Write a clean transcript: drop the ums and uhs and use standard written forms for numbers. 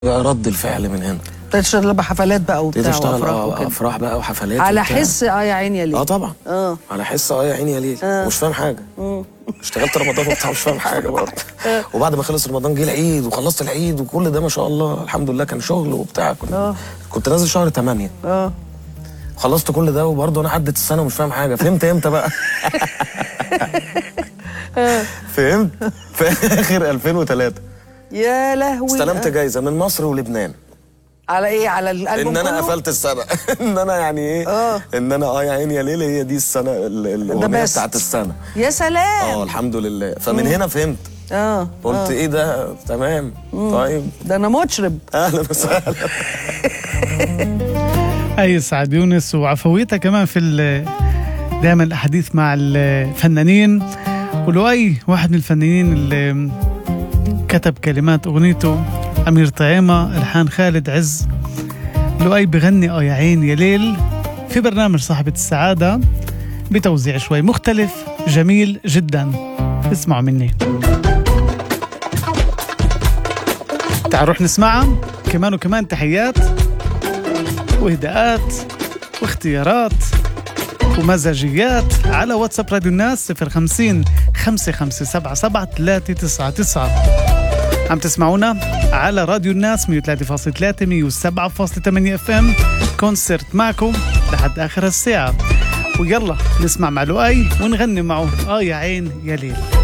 رد الفعل من هنا. تشتغل بحفلات بقى وبتاع تشتغل افراح بقى وحفلات على حس يا عيني يا ليل. طبعا على حس يا عيني يا ليل. مش فاهم حاجه. اشتغلت رمضان وبتاع مش فاهم حاجه برضه. وبعد ما خلص رمضان جه العيد وخلصت العيد وكل ده ما شاء الله الحمد لله كان شغل وبتاع. كنت نازل شهر 8. خلصت كل ده وبرضه انا عدت السنه ومش فاهم حاجه. فهمت امتى بقى؟ فهمت في اخر 2003. يا لهوي. استلمت جايزه من مصر ولبنان. على ايه؟ على الالبوم ان انا كله؟ قفلت السنه. ان انا يعني ايه؟ ان انا يا عيني يا ليل هي دي السنه الاغنيه بتاعت السنه. يا سلام. الحمد لله. فمن هنا فهمت. قلت ايه ده؟ تمام. طيب ده انا مطرب. اهلا وسهلا. اي سعد يونس وعفويتها كمان في دائما الاحاديث مع الفنانين. ولؤي واحد من الفنانين اللي كتب كلمات اغنيته امير طعيمه الحان خالد عز. لؤي بغني يا عين يا ليل في برنامج صاحبة السعادة بتوزيع شوي مختلف جميل جدا. اسمعوا مني. تعالوا نروح نسمعها كمان وكمان. تحيات واهداءات واختيارات ومزاجيات على واتساب راديو الناس 050 5577 399. عم تسمعونا على راديو الناس 103.3 107.8 FM. كونسرت معكم لحد آخر الساعة. ويلا نسمع مع لؤي ونغني معه يا عين يا ليل.